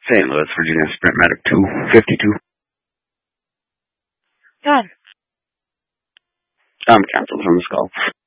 St. Louis, Virginia, Sprint Medic 252. Done. I'm canceled from this call.